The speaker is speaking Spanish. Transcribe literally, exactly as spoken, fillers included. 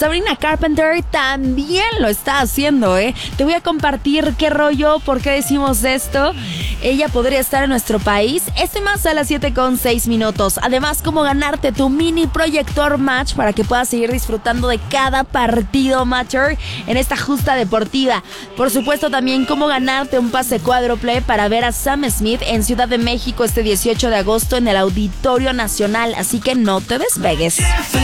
Sabrina Carpenter también lo está haciendo, ¿eh? Te voy a compartir qué rollo, por qué decimos esto. Ella podría estar en nuestro país. Esto y más a las siete con seis minutos. Además, cómo ganarte tu mini proyector Match para que puedas seguir disfrutando de cada partido Matcher en esta justa deportiva. Por supuesto, también cómo ganarte un pase cuádruple para ver a Sam Smith en Ciudad de México este dieciocho de agosto en el Auditorio Nacional. Así que no te despegues.